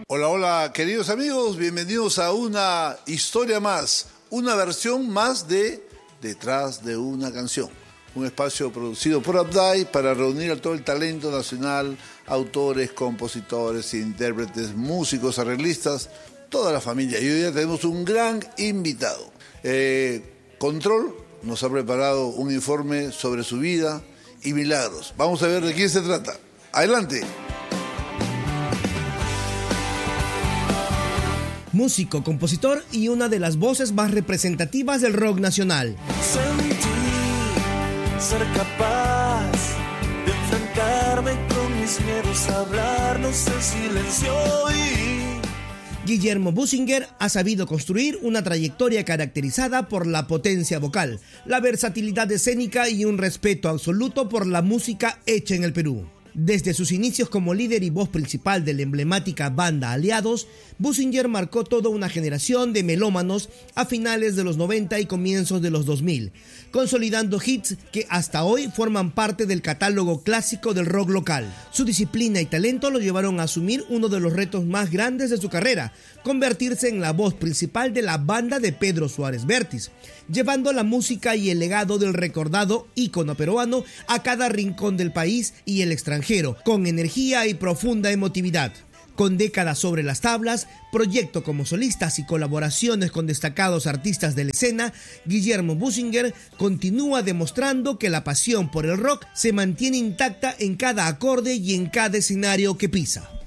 Hola, hola, queridos amigos, bienvenidos a una historia más, una versión más de Detrás de una canción. Un espacio producido por Abdai para reunir a todo el talento nacional, autores, compositores, intérpretes, músicos, arreglistas, toda la familia. Y hoy día tenemos un gran invitado. Control nos ha preparado un informe sobre su vida y milagros. Vamos a ver de quién se trata. Adelante. Músico, compositor y una de las voces más representativas del rock nacional. Sentí ser capaz de enfrentarme con mis miedos, hablarnos en silencio Guillermo Businger ha sabido construir una trayectoria caracterizada por la potencia vocal, la versatilidad escénica y un respeto absoluto por la música hecha en el Perú. Desde sus inicios como líder y voz principal de la emblemática banda Aliados, Businger marcó toda una generación de melómanos a finales de los 90 y comienzos de los 2000, consolidando hits que hasta hoy forman parte del catálogo clásico del rock local. Su disciplina y talento lo llevaron a asumir uno de los retos más grandes de su carrera, convertirse en la voz principal de la banda de Pedro Suárez Vértiz, llevando la música y el legado del recordado ícono peruano a cada rincón del país y el extranjero, con energía y profunda emotividad. Con décadas sobre las tablas, proyecto como solistas y colaboraciones con destacados artistas de la escena, Guillermo Businger continúa demostrando que la pasión por el rock se mantiene intacta en cada acorde y en cada escenario que pisa.